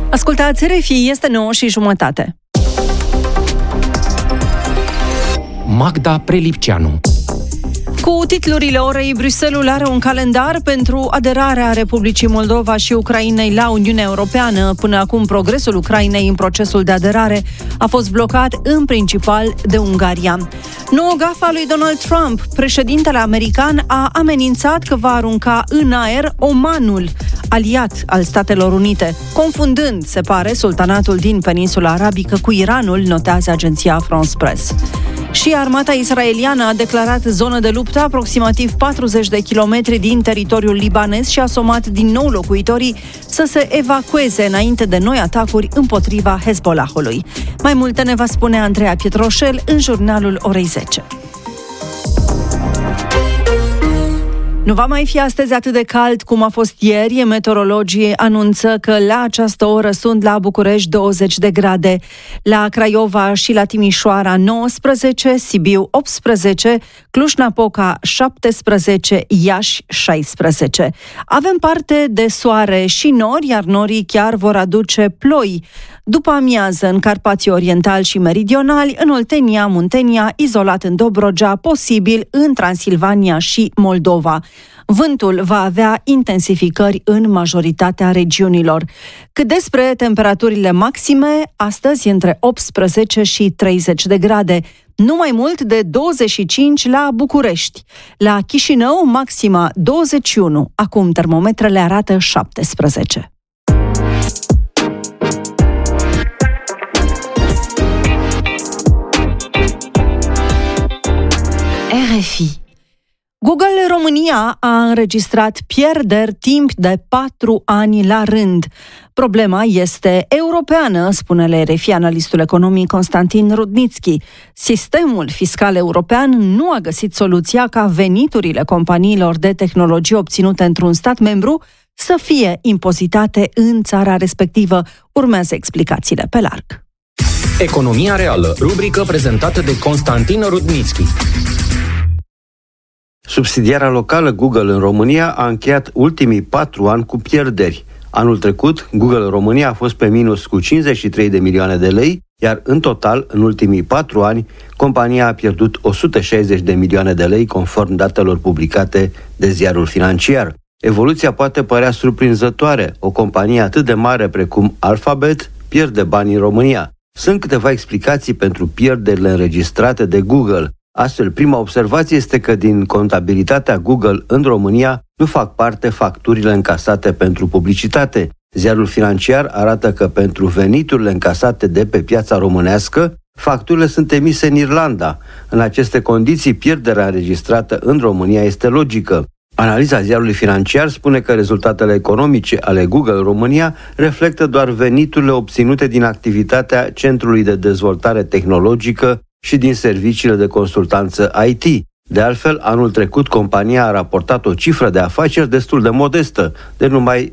Ascultați RFI, este 9:30. Magda Prelipceanu. Cu titlurile orei, Bruxelles are un calendar pentru aderarea Republicii Moldova și Ucrainei la Uniunea Europeană. Până acum, progresul Ucrainei în procesul de aderare a fost blocat în principal de Ungaria. Nouă gafă a lui Donald Trump. Președintele american a amenințat că va arunca în aer Omanul, aliat al Statelor Unite, confundând, se pare, sultanatul din peninsula arabică cu Iranul, notează agenția France Press. Și armata israeliană a declarat zonă de luptă aproximativ 40 de kilometri din teritoriul libanez și a somat din nou locuitorii să se evacueze înainte de noi atacuri împotriva Hezbollahului. Mai multe ne va spune Andreea Pietroșel în jurnalul orei 10. Nu va mai fi astăzi atât de cald cum a fost ieri. Meteorologii anunță că la această oră sunt la București 20 de grade, la Craiova și la Timișoara 19, Sibiu 18, Cluj-Napoca 17, Iași 16. Avem parte de soare și nori, iar norii chiar vor aduce ploi după amiază în Carpații Orientali și Meridionali, în Oltenia, Muntenia, izolat în Dobrogea, posibil în Transilvania și Moldova. Vântul va avea intensificări în majoritatea regiunilor. Cât despre temperaturile maxime, astăzi între 18 și 30 de grade, nu mai mult de 25 la București. La Chișinău, maxima 21, acum termometrele arată 17. RFI. Google România a înregistrat pierderi timp de 4 ani la rând. Problema este europeană, spune la RFI analistul economic Constantin Rudnitschi. Sistemul fiscal european nu a găsit soluția ca veniturile companiilor de tehnologie obținute într-un stat membru să fie impozitate în țara respectivă. Urmează explicațiile pe larg. Economia reală, rubrică prezentată de Constantin Rudnitschi. Subsidiara locală Google în România a încheiat ultimii 4 ani cu pierderi. Anul trecut, Google România a fost pe minus cu 53 de milioane de lei, iar în total, în ultimii 4 ani, compania a pierdut 160 de milioane de lei, conform datelor publicate de Ziarul Financiar. Evoluția poate părea surprinzătoare. O companie atât de mare precum Alphabet pierde bani în România. Sunt câteva explicații pentru pierderile înregistrate de Google. Astfel, prima observație este că din contabilitatea Google în România nu fac parte facturile încasate pentru publicitate. Ziarul Financiar arată că pentru veniturile încasate de pe piața românească, facturile sunt emise în Irlanda. În aceste condiții, pierderea înregistrată în România este logică. Analiza Ziarului Financiar spune că rezultatele economice ale Google România reflectă doar veniturile obținute din activitatea Centrului de Dezvoltare Tehnologică și din serviciile de consultanță IT. De altfel, anul trecut, compania a raportat o cifră de afaceri destul de modestă, de numai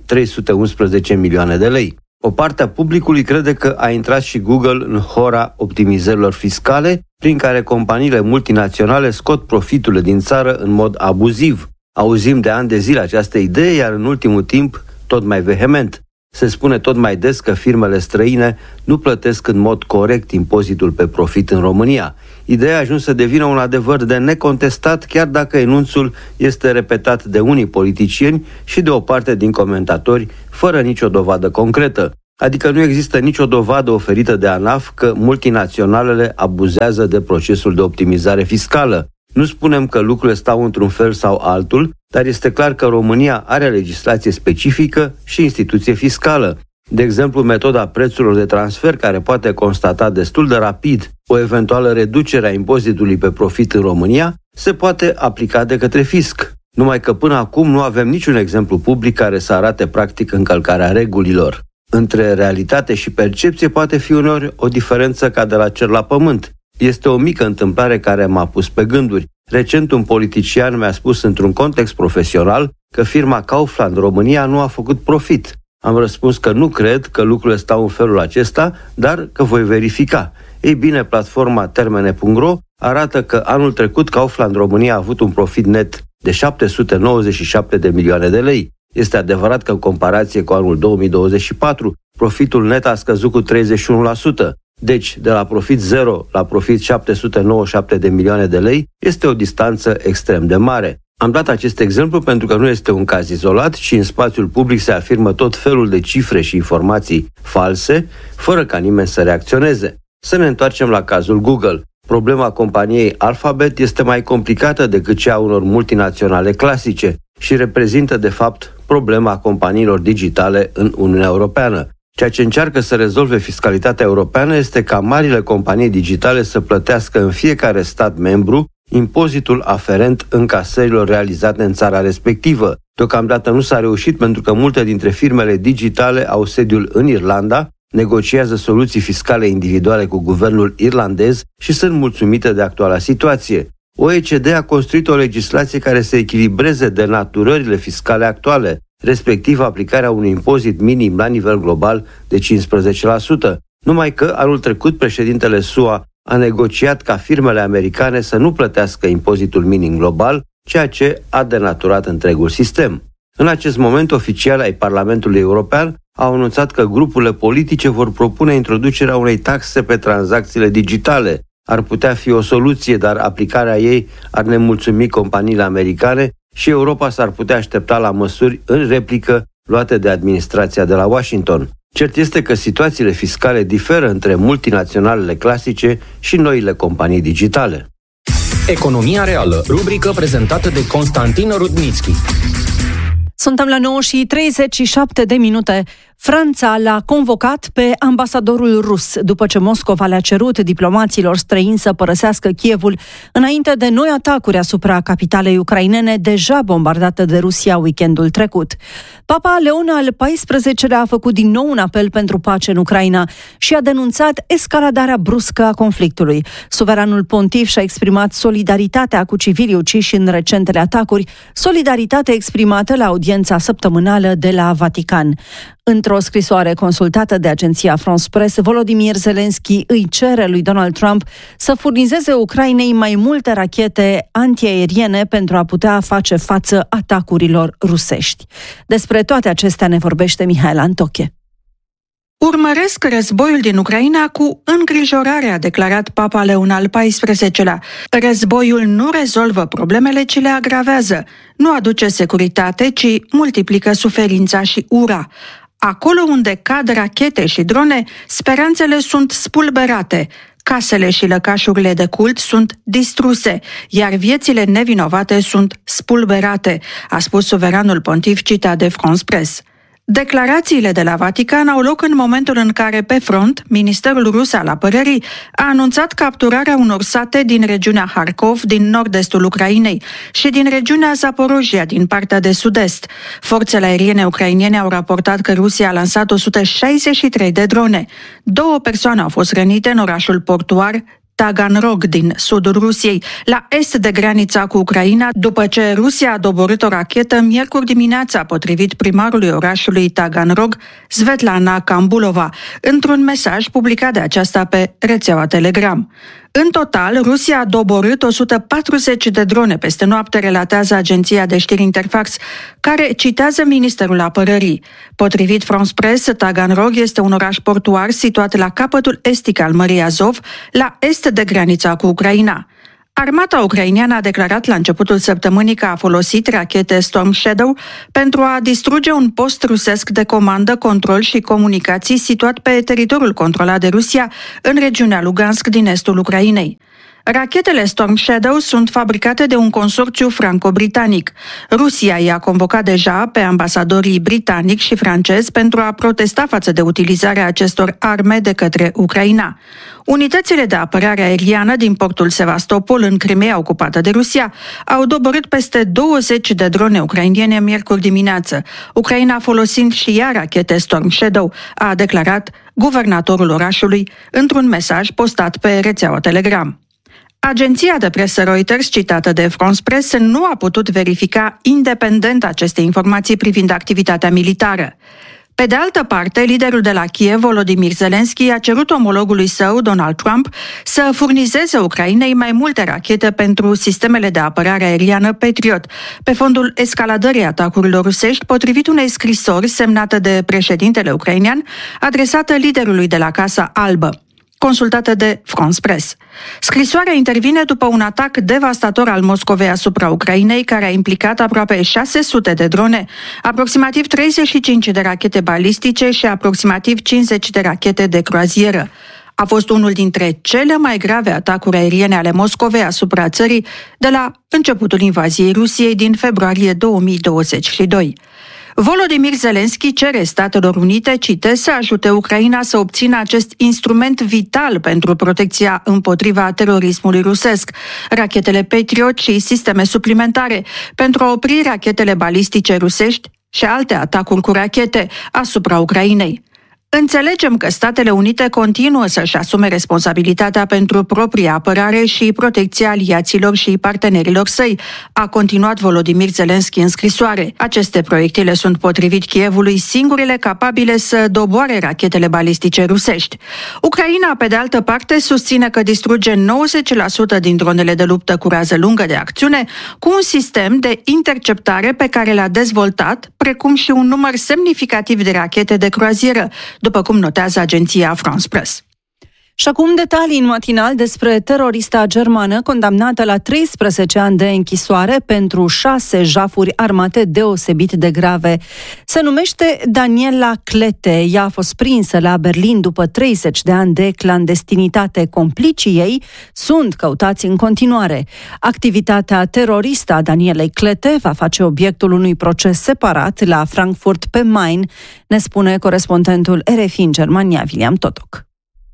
311 milioane de lei. O parte a publicului crede că a intrat și Google în hora optimizărilor fiscale, prin care companiile multinaționale scot profiturile din țară în mod abuziv. Auzim de ani de zile această idee, iar în ultimul timp tot mai vehement. Se spune tot mai des că firmele străine nu plătesc în mod corect impozitul pe profit în România. Ideea a ajuns să devină un adevăr de necontestat, chiar dacă enunțul este repetat de unii politicieni și de o parte din comentatori, fără nicio dovadă concretă. Adică nu există nicio dovadă oferită de ANAF că multinaționalele abuzează de procesul de optimizare fiscală. Nu spunem că lucrurile stau într-un fel sau altul, dar este clar că România are legislație specifică și instituție fiscală. De exemplu, metoda prețurilor de transfer, care poate constata destul de rapid o eventuală reducere a impozitului pe profit în România, se poate aplica de către fisc. Numai că până acum nu avem niciun exemplu public care să arate practic încălcarea regulilor. Între realitate și percepție poate fi uneori o diferență ca de la cer la pământ. Este o mică întâmplare care m-a pus pe gânduri. Recent un politician mi-a spus într-un context profesional că firma Kaufland România nu a făcut profit. Am răspuns că nu cred că lucrurile stau în felul acesta, dar că voi verifica. Ei bine, platforma termene.ro arată că anul trecut Kaufland România a avut un profit net de 797 de milioane de lei. Este adevărat că în comparație cu anul 2024, profitul net a scăzut cu 31%. Deci, de la profit 0 la profit 797 de milioane de lei este o distanță extrem de mare. Am dat acest exemplu pentru că nu este un caz izolat, ci în spațiul public se afirmă tot felul de cifre și informații false, fără ca nimeni să reacționeze. Să ne întoarcem la cazul Google. Problema companiei Alphabet este mai complicată decât cea a unor multinaționale clasice și reprezintă, de fapt, problema companiilor digitale în Uniunea Europeană. Ceea ce încearcă să rezolve fiscalitatea europeană este ca marile companii digitale să plătească în fiecare stat membru impozitul aferent încasărilor realizate în țara respectivă. Deocamdată nu s-a reușit pentru că multe dintre firmele digitale au sediul în Irlanda, negociază soluții fiscale individuale cu guvernul irlandez și sunt mulțumite de actuala situație. OECD a construit o legislație care să echilibreze denaturările fiscale actuale, respectiv aplicarea unui impozit minim la nivel global de 15%. Numai că anul trecut președintele SUA a negociat ca firmele americane să nu plătească impozitul minim global, ceea ce a denaturat întregul sistem. În acest moment, oficiali ai Parlamentului European au anunțat că grupurile politice vor propune introducerea unei taxe pe tranzacțiile digitale. Ar putea fi o soluție, dar aplicarea ei ar nemulțumi companiile americane și Europa s-ar putea aștepta la măsuri în replică luate de administrația de la Washington. Cert este că situațiile fiscale diferă între multinaționalele clasice și noile companii digitale. Economia reală, rubrică prezentată de Constantin Rudnitschi. Suntem la 9:37. Franța l-a convocat pe ambasadorul rus, după ce Moscova le-a cerut diplomaților străini să părăsească Kievul, înainte de noi atacuri asupra capitalei ucrainene, deja bombardată de Rusia weekendul trecut. Papa Leon al XIV-lea a făcut din nou un apel pentru pace în Ucraina și a denunțat escaladarea bruscă a conflictului. Suveranul pontif și-a exprimat solidaritatea cu civilii uciși în recentele atacuri, solidaritate exprimată la audiența săptămânală de la Vatican. Într-o scrisoare consultată de agenția France Press, Volodymyr Zelensky îi cere lui Donald Trump să furnizeze Ucrainei mai multe rachete antiaeriene pentru a putea face față atacurilor rusești. Despre toate acestea ne vorbește Mihaela Antoche. Urmăresc războiul din Ucraina cu îngrijorare, a declarat Papa Leon al XIV-lea. Războiul nu rezolvă problemele, ci le agravează. Nu aduce securitate, ci multiplică suferința și ura. Acolo unde cad rachete și drone, speranțele sunt spulberate. Casele și lăcașurile de cult sunt distruse, iar viețile nevinovate sunt spulberate, a spus suveranul pontif citat de France Press. Declarațiile de la Vatican au loc în momentul în care, pe front, Ministerul Rus al Apărării a anunțat capturarea unor sate din regiunea Harkov, din nord-estul Ucrainei, și din regiunea Zaporojia, din partea de sud-est. Forțele aeriene ucrainene au raportat că Rusia a lansat 163 de drone. 2 persoane au fost rănite în orașul portuar Taganrog din sudul Rusiei, la est de granița cu Ucraina, după ce Rusia a doborât o rachetă miercuri dimineața, potrivit primarului orașului Taganrog, Svetlana Kambulova, într-un mesaj publicat de aceasta pe rețeaua Telegram. În total, Rusia a doborât 140 de drone peste noapte, relatează agenția de știri Interfax, care citează Ministerul Apărării. Potrivit France Press, Taganrog este un oraș portuar situat la capătul estic al Mării Azov, la est de granița cu Ucraina. Armata ucraineană a declarat la începutul săptămânii că a folosit rachete Storm Shadow pentru a distruge un post rusesc de comandă, control și comunicații situat pe teritoriul controlat de Rusia în regiunea Lugansk din estul Ucrainei. Rachetele Storm Shadow sunt fabricate de un consorțiu franco-britanic. Rusia i-a convocat deja pe ambasadorii britanic și francez pentru a protesta față de utilizarea acestor arme de către Ucraina. Unitățile de apărare aeriană din portul Sevastopol, în Crimea ocupată de Rusia, au doborât peste 20 de drone ucrainene miercuri dimineață, Ucraina folosind și ea rachete Storm Shadow, a declarat guvernatorul orașului într-un mesaj postat pe rețeaua Telegram. Agenția de presă Reuters, citată de France Press, nu a putut verifica independent aceste informații privind activitatea militară. Pe de altă parte, liderul de la Kiev, Volodymyr Zelensky, a cerut omologului său, Donald Trump, să furnizeze Ucrainei mai multe rachete pentru sistemele de apărare aeriană Patriot, pe fondul escaladării atacurilor rusești, potrivit unei scrisori semnată de președintele ucrainean, adresată liderului de la Casa Albă, consultată de France Press. Scrisoarea intervine după un atac devastator al Moscovei asupra Ucrainei, care a implicat aproape 600 de drone, aproximativ 35 de rachete balistice și aproximativ 50 de rachete de croazieră. A fost unul dintre cele mai grave atacuri aeriene ale Moscovei asupra țării de la începutul invaziei Rusiei din februarie 2022. Volodymyr Zelensky cere Statelor Unite, citez, să ajute Ucraina să obțină acest instrument vital pentru protecția împotriva terorismului rusesc, rachetele Patriot și sisteme suplimentare, pentru a opri rachetele balistice rusești și alte atacuri cu rachete asupra Ucrainei. Înțelegem că Statele Unite continuă să-și asume responsabilitatea pentru propria apărare și protecția aliaților și partenerilor săi, a continuat Volodymyr Zelensky în scrisoare. Aceste proiectile sunt, potrivit Kievului, singurele capabile să doboare rachetele balistice rusești. Ucraina, pe de altă parte, susține că distruge 90% din dronele de luptă cu rază lungă de acțiune cu un sistem de interceptare pe care l-a dezvoltat, precum și un număr semnificativ de rachete de croazieră, după cum notează agenția France Press. Și acum detalii în matinal despre terorista germană condamnată la 13 ani de închisoare pentru 6 jafuri armate deosebit de grave. Se numește Daniela Klete. Ea a fost prinsă la Berlin după 30 de ani de clandestinitate. Complicii ei sunt căutați în continuare. Activitatea teroristă a Danielei Klete va face obiectul unui proces separat la Frankfurt pe Main, ne spune corespondentul RFI în Germania, William Totok.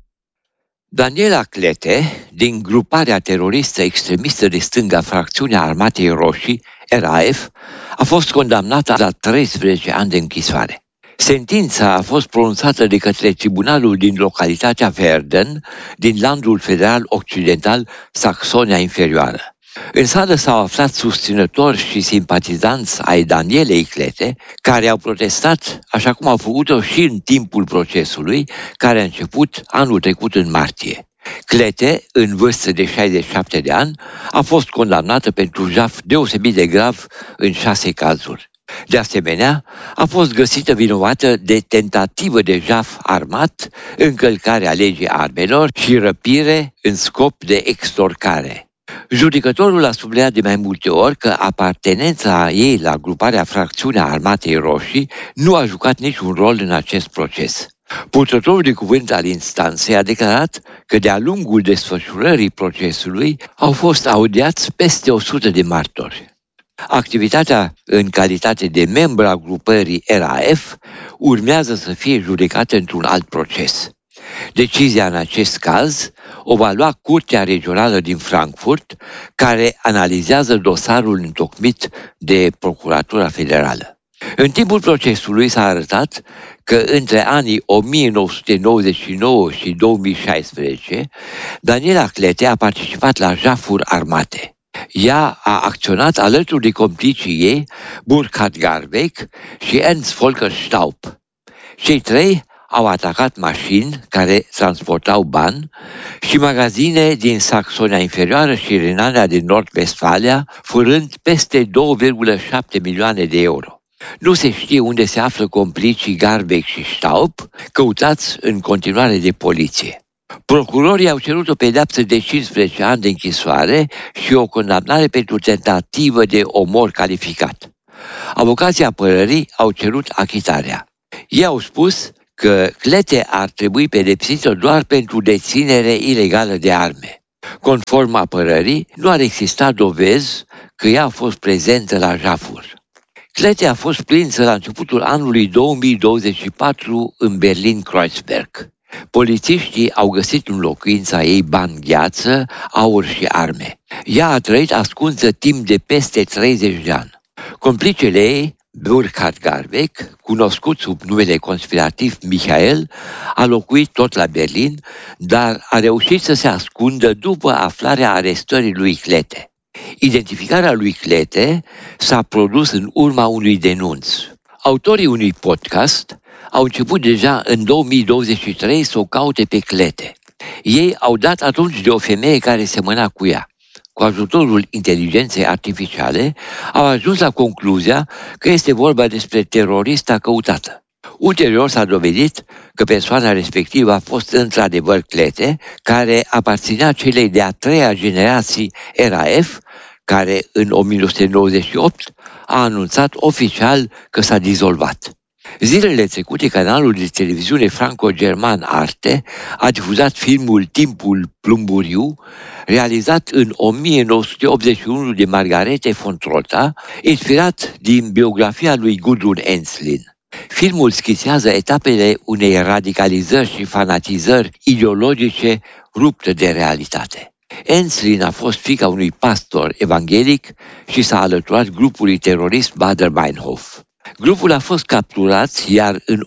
Daniela Klete, din gruparea teroristă extremistă de stânga Fracțiunea Armatei Roșii, RAF, a fost condamnată la 13 ani de închisoare. Sentința a fost pronunțată de către tribunalul din localitatea Verden, din landul federal occidental Saxonia Inferioară. În sală s-au aflat susținători și simpatizanți ai Danielei Klete, care au protestat, așa cum au făcut-o și în timpul procesului, care a început anul trecut în martie. Klete, în vârstă de 67 de ani, a fost condamnată pentru jaf deosebit de grav în 6 cazuri. De asemenea, a fost găsită vinovată de tentativă de jaf armat, încălcare a legii armelor și răpire în scop de extorcare. Judecătorul a subliniat de mai multe ori că apartenența ei la gruparea Fracțiunea Armatei Roșii nu a jucat niciun rol în acest proces. Purtătorul de cuvânt al instanței a declarat că de-a lungul desfășurării procesului au fost audiați peste 100 de martori. Activitatea în calitate de membru a grupării RAF urmează să fie judecată într-un alt proces. Decizia în acest caz o va lua Curtea Regională din Frankfurt, care analizează dosarul întocmit de Procuratura Federală. În timpul procesului s-a arătat că între anii 1999 și 2016, Daniela Klete a participat la jafuri armate. Ea a acționat alături de complicii ei, Burkhard Garbeck și Ernst Volker Staub. Cei trei au atacat mașini care transportau bani și magazine din Saxonia Inferioară și Renania din Nord-Vestfalia, furând peste 2,7 milioane de euro. Nu se știe unde se află complicii Garbeck și Staub, căutați în continuare de poliție. Procurorii au cerut o pedeapsă de 15 ani de închisoare și o condamnare pentru tentativă de omor calificat. Avocații apărării au cerut achitarea. Ei au spus că Klete ar trebui pedepsită doar pentru deținere ilegală de arme. Conform apărării, nu ar exista dovezi că ea a fost prezentă la jafuri. Klete a fost prinsă la începutul anului 2024 în Berlin-Kreuzberg. Polițiștii au găsit în locuința ei bani gheață, aur și arme. Ea a trăit ascunsă timp de peste 30 de ani. Complicele ei, Burkhard Garbeck, cunoscut sub numele conspirativ Michael, a locuit tot la Berlin, dar a reușit să se ascundă după aflarea arestării lui Klete. Identificarea lui Klete s-a produs în urma unui denunț. Autorii unui podcast au început deja în 2023 să o caute pe clete. Ei au dat atunci de o femeie care semăna cu ea. Cu ajutorul inteligenței artificiale, au ajuns la concluzia că este vorba despre terorista căutată. Ulterior s-a dovedit că persoana respectivă a fost într-adevăr Clete, care aparținea celei de-a treia generații RAF, care în 1998 a anunțat oficial că s-a dizolvat. Zilele trecute, canalul de televiziune franco-german Arte a difuzat filmul Timpul plumburiu, realizat în 1981 de Margarete von Trotta, inspirat din biografia lui Gudrun Ensslin. Filmul schițează etapele unei radicalizări și fanatizări ideologice rupte de realitate. Ensslin a fost fiica unui pastor evanghelic și s-a alăturat grupului terorist Baader-Meinhof. Grupul a fost capturat, iar în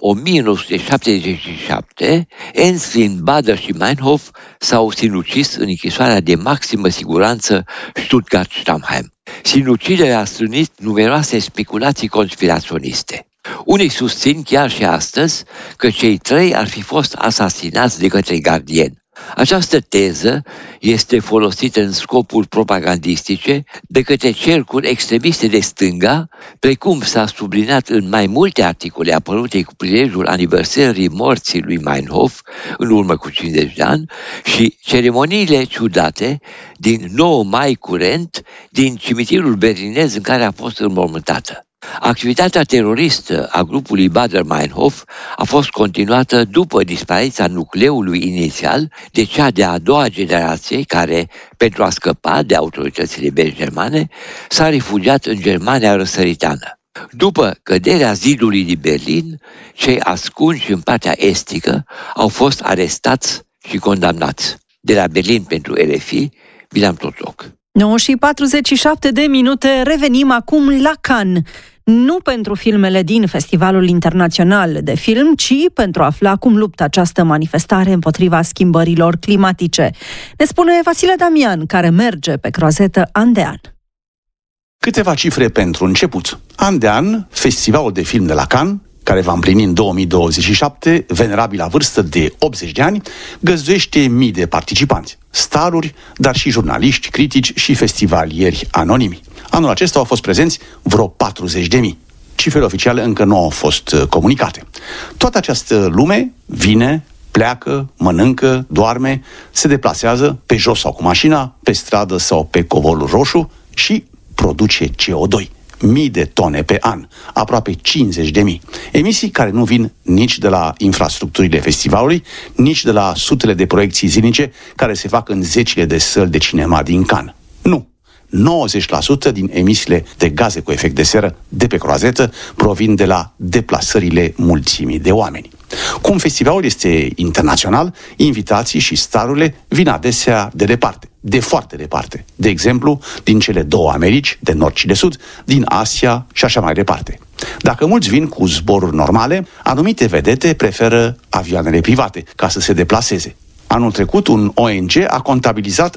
1977, Ensslin, Baader și Meinhof s-au sinucis în închisoarea de maximă siguranță Stuttgart-Stammheim. Sinuciderea a strânit numeroase speculații conspiraționiste. Unii susțin chiar și astăzi că cei trei ar fi fost asasinați de către gardieni. Această teză este folosită în scopuri propagandistice de către cercuri extremiste de stânga, precum s-a subliniat în mai multe articole apărute cu prilejul aniversării morții lui Meinhof în urmă cu 50 de ani și ceremoniile ciudate din 9 mai curent din cimitirul berlinez în care a fost înmormântată. Activitatea teroristă a grupului Baader-Meinhof a fost continuată după dispariția nucleului inițial de cea de-a doua generație care, pentru a scăpa de autoritățile belgiane, s-a refugiat în Germania răsăritană. După căderea zidului din Berlin, cei ascunși în partea estică au fost arestați și condamnați. De la Berlin pentru RFI, Bilam Totoc. 9:47, revenim acum la Cannes. Nu pentru filmele din Festivalul Internațional de Film, ci pentru a afla cum luptă această manifestare împotriva schimbărilor climatice. Ne spune Vasile Damian, care merge pe croazetă an de an. Câteva cifre pentru început. An de an, Festivalul de Film de la Cannes, care va împlini în 2027, venerabila vârstă de 80 de ani, găzduiește mii de participanți, staruri, dar și jurnaliști, critici și festivalieri anonimi. Anul acesta au fost prezenți vreo 40.000. Cifrele oficiale încă nu au fost comunicate. Toată această lume vine, pleacă, mănâncă, doarme, se deplasează pe jos sau cu mașina, pe stradă sau pe covolul roșu și produce CO2. Mii de tone pe an, aproape 50.000. Emisii care nu vin nici de la infrastructurile festivalului, nici de la sutele de proiecții zilnice care se fac în zecile de săli de cinema din Cannes. Nu. 90% din emisiile de gaze cu efect de seră de pe croazetă provin de la deplasările mulțimii de oameni. Cum festivalul este internațional, invitații și starurile vin adesea de departe, de foarte departe. De exemplu, din cele două Americi, de nord și de sud, din Asia și așa mai departe. Dacă mulți vin cu zboruri normale, anumite vedete preferă avioanele private ca să se deplaseze. Anul trecut, un ONG a contabilizat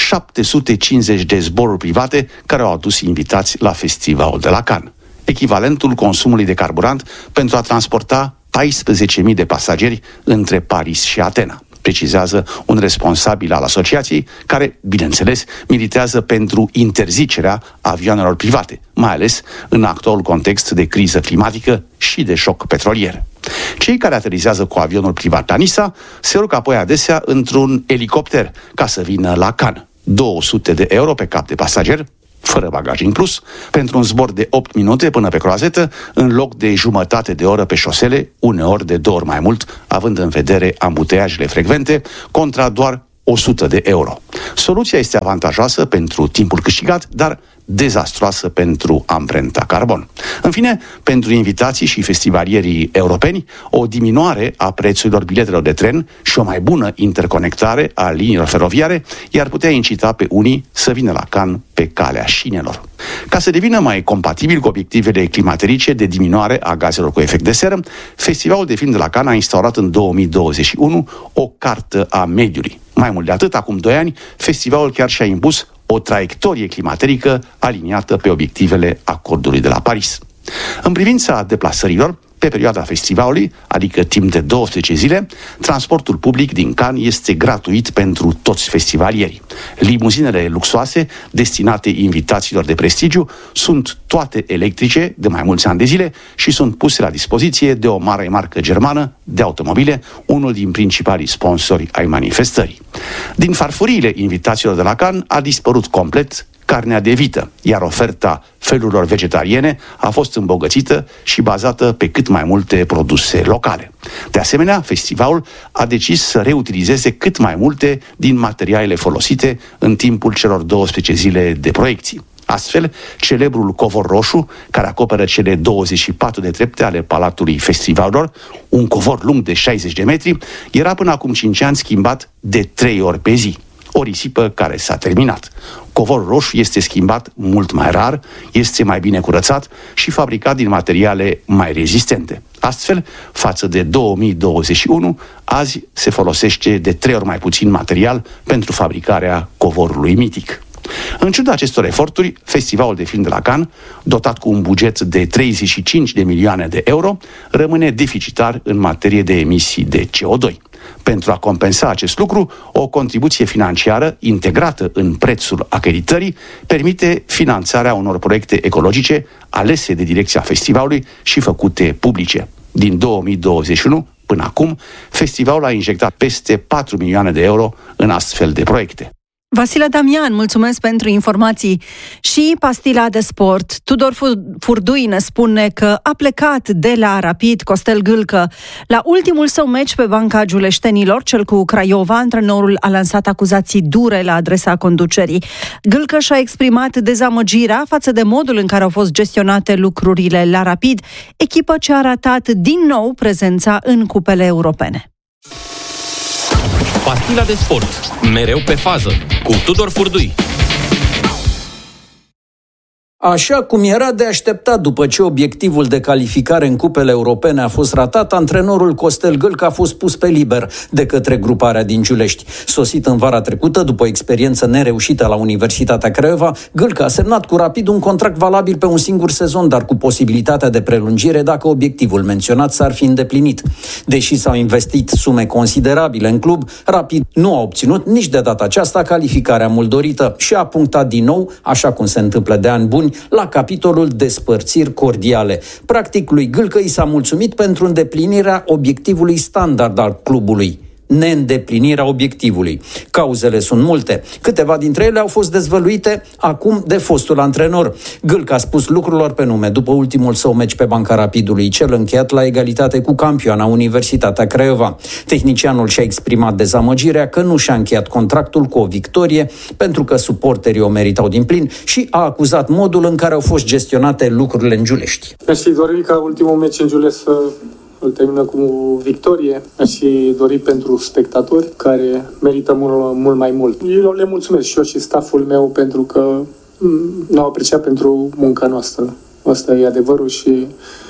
750 de zboruri private care au adus invitați la festivalul de la Cannes, echivalentul consumului de carburant pentru a transporta 14.000 de pasageri între Paris și Atena, precizează un responsabil al asociației care, bineînțeles, militează pentru interzicerea avioanelor private, mai ales în actualul context de criză climatică și de șoc petrolier. Cei care aterizează cu avionul privat la Nisa se urcă apoi adesea într-un elicopter ca să vină la Cannes. 200 de euro pe cap de pasager, fără bagaj inclus, pentru un zbor de 8 minute până pe croazetă, în loc de jumătate de oră pe șosele, uneori de 2 ori mai mult, având în vedere ambuteiajele frecvente, contra doar 100 de euro. Soluția este avantajoasă pentru timpul câștigat, dar dezastroasă pentru amprenta carbon. În fine, pentru invitații și festivalierii europeni, o diminuare a prețurilor biletelor de tren și o mai bună interconectare a liniilor feroviare i-ar putea incita pe unii să vină la Cannes pe calea șinelor. Ca să devină mai compatibil cu obiectivele climaterice de diminuare a gazelor cu efect de seră, Festivalul de Film de la Cannes a instaurat în 2021 o cartă a mediului. Mai mult de atât, acum 2 ani, festivalul chiar și-a impus o traiectorie climaterică aliniată pe obiectivele acordului de la Paris. În privința deplasărilor, Pe perioada festivalului, adică timp de 12 zile, transportul public din Cannes este gratuit pentru toți festivalierii. Limuzinele luxoase, destinate invitațiilor de prestigiu, sunt toate electrice de mai mulți ani de zile și sunt puse la dispoziție de o mare marcă germană de automobile, unul din principalii sponsori ai manifestării. Din farfuriile invitațiilor de la Cannes a dispărut complet carnea de vită, iar oferta felurilor vegetariene a fost îmbogățită și bazată pe cât mai multe produse locale. De asemenea, festivalul a decis să reutilizeze cât mai multe din materialele folosite în timpul celor 12 zile de proiecții. Astfel, celebrul covor roșu, care acoperă cele 24 de trepte ale Palatului Festivalelor, un covor lung de 60 de metri, era până acum 5 ani schimbat de 3 ori pe zi. O risipă care s-a terminat. Covorul roșu este schimbat mult mai rar, este mai bine curățat și fabricat din materiale mai rezistente. Astfel, față de 2021, azi se folosește de 3 ori mai puțin material pentru fabricarea covorului mitic. În ciuda acestor eforturi, Festivalul de Film de la Cannes, dotat cu un buget de 35 de milioane de euro, rămâne deficitar în materie de emisii de CO2. Pentru a compensa acest lucru, o contribuție financiară integrată în prețul acreditării permite finanțarea unor proiecte ecologice alese de direcția festivalului și făcute publice. Din 2021 până acum, festivalul a injectat peste 4 milioane de euro în astfel de proiecte. Vasile Damian, mulțumesc pentru informații. Și pastila de sport. Tudor Furdui ne spune că a plecat de la Rapid Costel Gâlcă. La ultimul său meci pe banca giuleștenilor, cel cu Craiova, antrenorul a lansat acuzații dure la adresa conducerii. Gâlcă și-a exprimat dezamăgirea față de modul în care au fost gestionate lucrurile la Rapid, echipă ce a ratat din nou prezența în cupele europene. Pastila de sport. Mereu pe fază. Cu Tudor Furdui. Așa cum era de așteptat după ce obiectivul de calificare în cupele europene a fost ratat, antrenorul Costel Gâlcă a fost pus pe liber de către gruparea din Giulești. Sosit în vara trecută, după o experiență nereușită la Universitatea Craiova, Gâlcă a semnat cu Rapid un contract valabil pe un singur sezon, dar cu posibilitatea de prelungire dacă obiectivul menționat s-ar fi îndeplinit. Deși s-au investit sume considerabile în club, Rapid nu a obținut nici de data aceasta calificarea mult dorită și a punctat din nou, așa cum se întâmplă de ani buni, la capitolul despărțiri cordiale. Practic, lui Gâlcă i s-a mulțumit pentru îndeplinirea obiectivului standard al clubului. Neîndeplinirea obiectivului. Cauzele sunt multe. Câteva dintre ele au fost dezvăluite acum de fostul antrenor. Gâlcă a spus lucrurilor pe nume după ultimul său meci pe banca Rapidului, cel încheiat la egalitate cu campioana Universitatea Craiova. Tehnicianul și-a exprimat dezamăgirea că nu și-a încheiat contractul cu o victorie pentru că suporterii o meritau din plin și a acuzat modul în care au fost gestionate lucrurile în Giulești. Mi-aș fi dorit ca ultimul meci în Giulești să îl termină cu victorie. Aș fi dorit pentru spectatori, care merită mult mai mult. Eu le mulțumesc și eu și stafful meu pentru că ne-au apreciat pentru munca noastră. Asta e adevărul și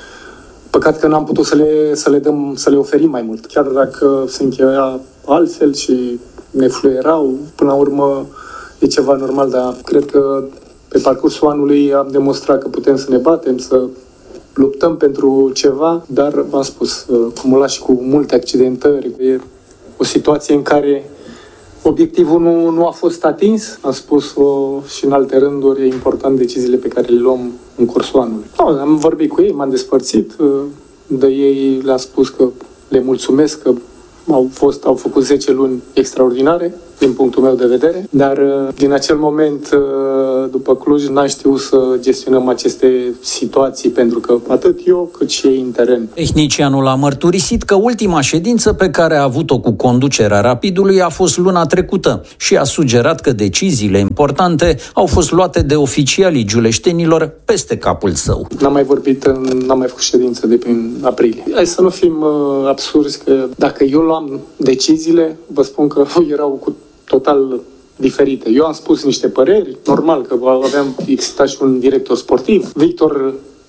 păcat că n-am putut să le oferim mai mult. Chiar dacă se încheia altfel și ne fluierau, până la urmă e ceva normal, dar cred că pe parcursul anului am demonstrat că putem să ne batem, să luptăm pentru ceva, dar v-am spus, cumulat și cu multe accidentări. E o situație în care obiectivul nu a fost atins. Am spus-o și în alte rânduri, e important deciziile pe care le luăm în cursul anului. Am vorbit cu ei, m-am despărțit, de ei le-am spus că le mulțumesc, că au făcut 10 luni extraordinare, din punctul meu de vedere, dar din acel moment, după Cluj, n-am știut să gestionăm aceste situații, pentru că atât eu cât și ei în teren. Tehnicianul a mărturisit că ultima ședință pe care a avut-o cu conducerea Rapidului a fost luna trecută și a sugerat că deciziile importante au fost luate de oficialii giuleștenilor peste capul său. N-am mai făcut ședință de prin aprilie. Hai să nu fim absurzi, că dacă eu luam deciziile, vă spun că erau cu total diferite. Eu am spus niște păreri, normal că exista și un director sportiv. Victor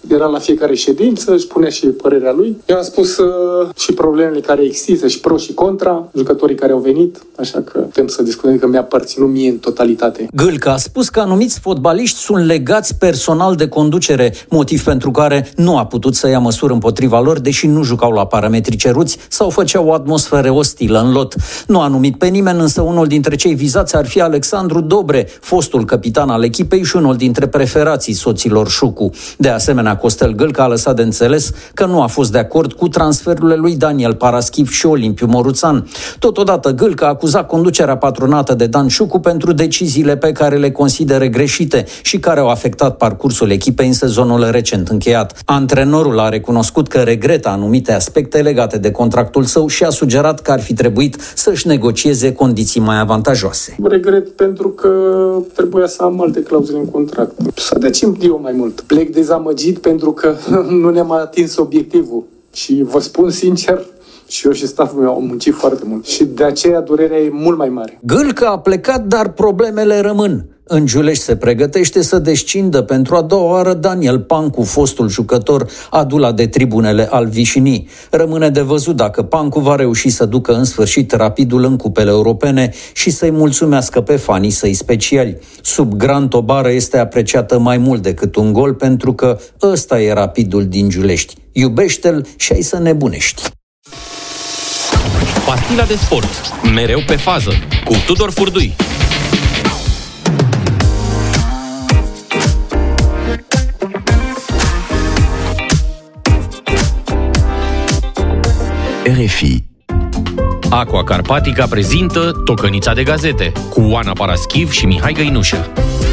era la fiecare ședință, își spunea și părerea lui. Eu am spus și problemele care există, și pro și contra, jucătorii care au venit, așa că putem să discutăm că mi-a aparținut mie în totalitate. Gâlcă a spus că anumiți fotbaliști sunt legați personal de conducere, motiv pentru care nu a putut să ia măsuri împotriva lor, deși nu jucau la parametri ceruți sau făceau o atmosferă ostilă în lot. Nu a numit pe nimeni, însă unul dintre cei vizați ar fi Alexandru Dobre, fostul capitan al echipei și unul dintre preferații soților Șucu. De asemenea, Costel Gâlcă a lăsat de înțeles că nu a fost de acord cu transferurile lui Daniel Paraschiv și Olimpiu Moruțan. Totodată, Gâlcă a acuzat conducerea patronată de Dan Șucu pentru deciziile pe care le consideră greșite și care au afectat parcursul echipei în sezonul recent încheiat. Antrenorul a recunoscut că regretă anumite aspecte legate de contractul său și a sugerat că ar fi trebuit să-și negocieze condiții mai avantajoase. Regret pentru că trebuia să am alte clauzele în contract. Să decim eu mai mult. Plec dezamăgit pentru că nu ne-am atins obiectivul. Și vă spun sincer, și eu și stafful meu au muncit foarte mult. Și de aceea durerea e mult mai mare. Gâlcă a plecat, dar problemele rămân. În Giulești se pregătește să descindă pentru a doua oară Daniel Pancu, fostul jucător adulat de tribunele al Vișinii. Rămâne de văzut dacă Pancu va reuși să ducă în sfârșit Rapidul în cupele europene și să-i mulțumească pe fanii săi speciali. Sub Gran Tobară este apreciată mai mult decât un gol pentru că ăsta e Rapidul din Giulești. Iubește-l și ai să nebunești. Pastila de sport. Mereu pe fază. Cu Tudor Furdui. RFI. Aqua Carpatica prezintă Tocănița de gazete cu Oana Paraschiv și Mihai Găinușă.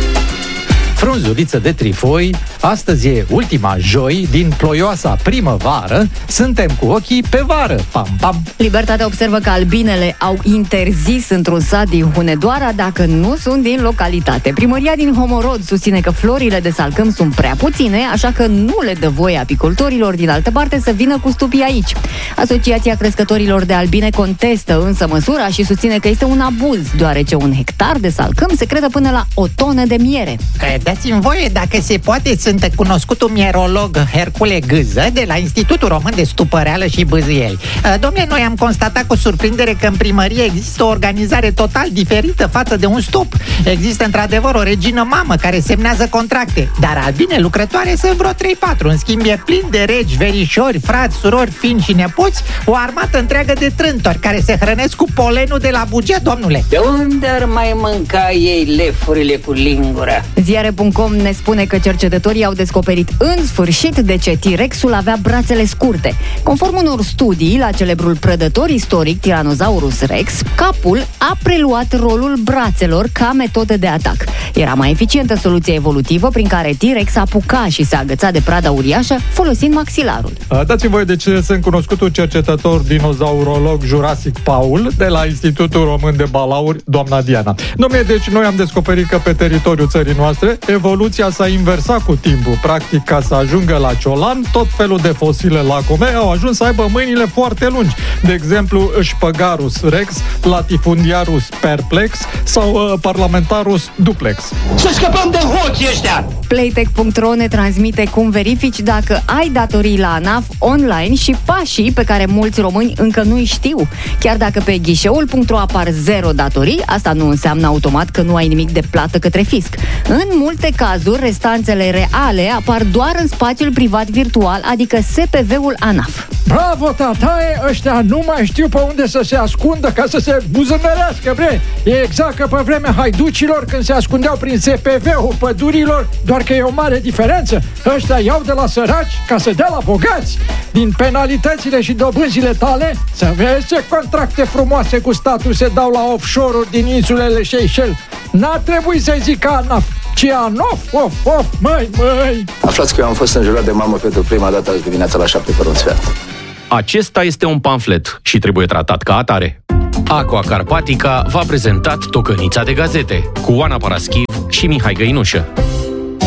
Frunzuliță de trifoi, astăzi e ultima joi din ploioasa primăvară, suntem cu ochii pe vară. Pam, pam! Libertatea observă că albinele au interzis într-un sat din Hunedoara dacă nu sunt din localitate. Primăria din Homorod susține că florile de salcâm sunt prea puține, așa că nu le dă voie apicultorilor din altă parte să vină cu stupii aici. Asociația Crescătorilor de Albine contestă însă măsura și susține că este un abuz, deoarece un hectar de salcâm se crede până la o tonă de miere. Dați-mi voie, dacă se poate, sunt cunoscutul mierolog Hercule Gâză de la Institutul Român de Stupăreală și Bâzieli. Dom'le, noi am constatat cu surprindere că în primărie există o organizare total diferită față de un stup. Există într-adevăr o regină mamă care semnează contracte, dar albine lucrătoare sunt vreo 3-4. În schimb e plin de regi, verișori, frați, surori, fini și nepoți, o armată întreagă de trântori care se hrănesc cu polenul de la buget, domnule. De unde ar mai mânca ei lefurile cu lingura? Ziare.com ne spune că cercetătorii au descoperit în sfârșit de ce T-Rexul avea brațele scurte. Conform unor studii la celebrul prădător istoric Tyrannosaurus Rex, capul a preluat rolul brațelor ca metodă de atac. Era mai eficientă soluția evolutivă prin care T-Rex apuca și se agăța de prada uriașă folosind maxilarul. Dați-mi voie de ce sunt cunoscutul cercetător dinozaurolog Jurassic Paul de la Institutul Român de Balauri, doamna Diana. Dom'le, deci noi am descoperit că pe teritoriul țării noastre evoluția s-a inversat cu timpul. Practic, ca să ajungă la ciolan, tot felul de fosile lacome au ajuns să aibă mâinile foarte lungi. De exemplu, Spăgarus Rex, Latifundiarus Perplex sau Parlamentarus Duplex. Să scăpăm de hoții ăștia! Playtech.ro ne transmite cum verifici dacă ai datorii la ANAF online și pașii pe care mulți români încă nu-i știu. Chiar dacă pe ghișeul.ro apar 0 datorii, asta nu înseamnă automat că nu ai nimic de plată către fisc. În multe cazuri, restanțele reale apar doar în spațiul privat virtual, adică SPV-ul ANAF. Bravo, tataie! Ăștia nu mai știu pe unde să se ascundă ca să se buzănărească, bre! E exact ca pe vremea haiducilor când se ascundeau prin SPV-ul pădurilor, doar că e o mare diferență. Ăștia iau de la săraci ca să dea la bogați. Din penalitățile și dobânzile tale, să vezi ce contracte frumoase cu statul se dau la offshore-uri din insulele Seychelles. N-ar trebui să-i zic ANAF, ci ANOF, of, măi! Aflați că eu am fost înjurat de mamă pentru prima dată azi dimineața la 7:15. Acesta este un pamflet și trebuie tratat ca atare. Aqua Carpatica v-a prezentat Tocănița de gazete cu Oana Paraschiv și Mihai Găinușă.